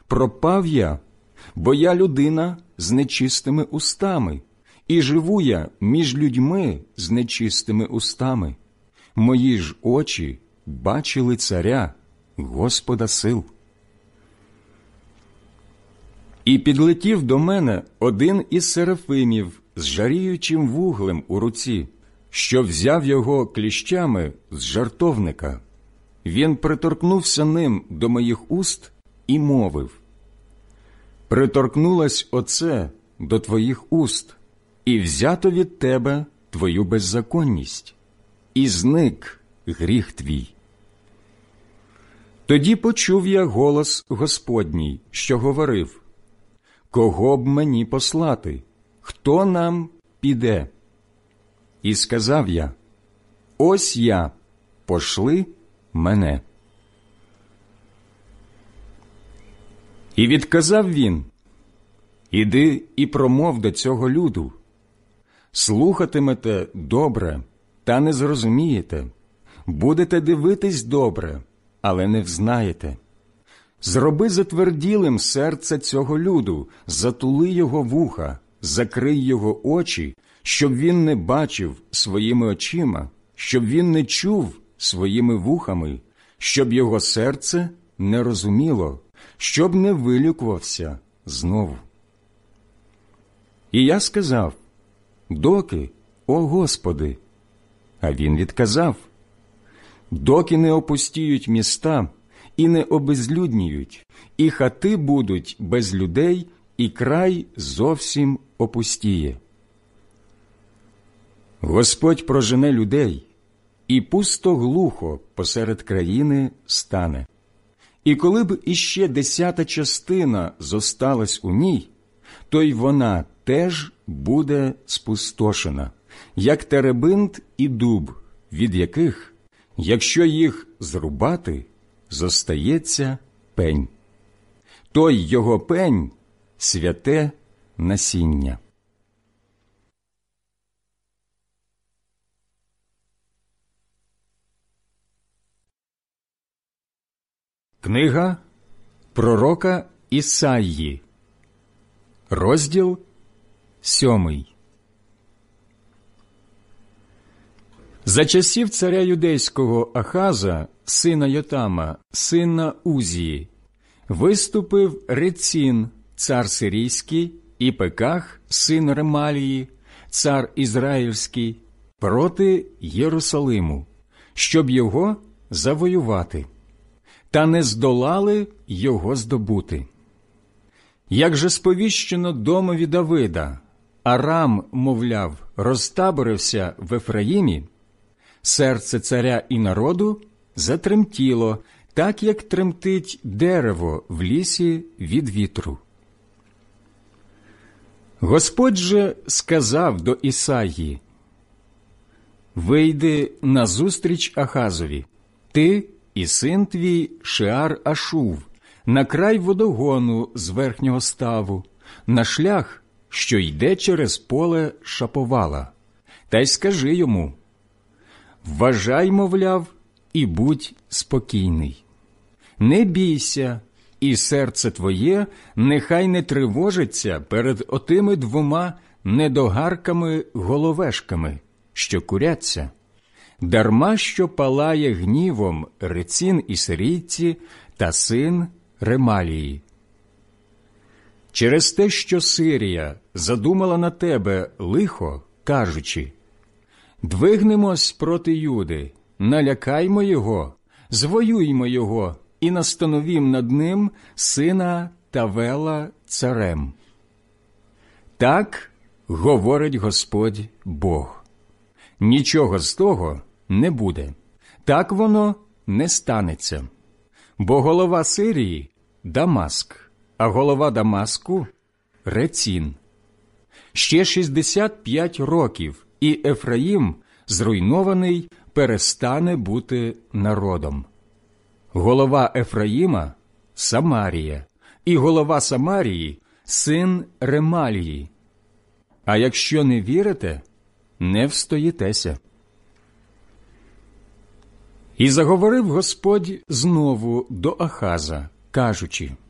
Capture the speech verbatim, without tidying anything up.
Пропав я, бо я людина з нечистими устами, і живу я між людьми з нечистими устами. Мої ж очі бачили царя, Господа сил. І підлетів до мене один із серафимів з жаріючим вуглем у руці, що взяв його кліщами з жартовника. Він приторкнувся ним до моїх уст і мовив: «Приторкнулось оце до твоїх уст, і взято від тебе твою беззаконність, і зник гріх твій». Тоді почув я голос Господній, що говорив: «Кого б мені послати? Хто нам піде?» І сказав я: «Ось я, пошли мене». І відказав він: «Іди і промов до цього люду. Слухатимете добре, та не зрозумієте, будете дивитись добре, але не взнаєте. Зроби затверділим серце цього люду, затули його вуха, закрий його очі, щоб він не бачив своїми очима, щоб він не чув своїми вухами, щоб його серце не розуміло, щоб не вилікувався знову». І я сказав: «Доки, о Господи?» А він відказав: «Доки не опустіють міста і не обезлюдніють, і хати будуть без людей, і край зовсім опустіє. Господь прожене людей, і пусто глухо посеред країни стане. І коли б іще десята частина зосталась у ній, то й вона теж буде спустошена, як теребинт і дуб, від яких, якщо їх зрубати, зостається пень. Той його пень – святе насіння». Книга пророка Ісаї, розділ сьомий. За часів царя юдейського Ахаза, сина Йотама, сина Узії, виступив Рецін, цар сирійський, і Пеках, син Ремалії, цар ізраїльський, проти Єрусалиму, щоб його завоювати, та не здолали його здобути. Як же сповіщено домові Давида, Арам, мовляв, розтаборився в Ефраїмі, серце царя і народу затремтіло, так як тремтить дерево в лісі від вітру. Господь же сказав до Ісаї: «Вийди назустріч Ахазові, ти і син твій Шеар-Ашув, на край водогону з верхнього ставу, на шлях, що йде через поле Шаповала, та й скажи йому: вважай, мовляв, і будь спокійний. Не бійся, і серце твоє нехай не тривожиться перед отими двома недогарками-головешками, що куряться, дарма що палає гнівом Рецін і сирійці та син Ремалії. Через те, що Сирія задумала на тебе лихо, кажучи: двигнемось проти Юди, налякаймо його, звоюймо його і настановім над ним сина Тавела царем. Так говорить Господь Бог. Нічого з того не буде, так воно не станеться. Бо голова Сирії – Дамаск, а голова Дамаску – Рецін. Ще шістдесят п'ять років, і Ефраїм, зруйнований, перестане бути народом. Голова Ефраїма – Самарія, і голова Самарії – син Ремалії. А якщо не вірите, не встоїтеся. І заговорив Господь знову до Ахаза, кажучи: